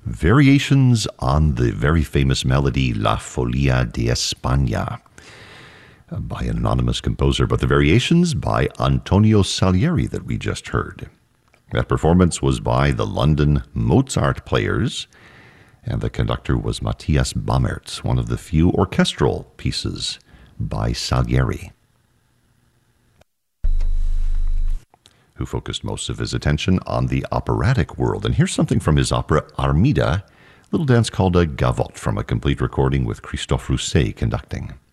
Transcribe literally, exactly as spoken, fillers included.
Variations on the very famous melody La Folia de España by an anonymous composer, but the variations by Antonio Salieri that we just heard. That performance was by the London Mozart Players, and the conductor was Matthias Bammertz, one of the few orchestral pieces by Salieri, who focused most of his attention on the operatic world. And here's something from his opera Armida, a little dance called a gavotte from a complete recording with Christophe Rousset conducting.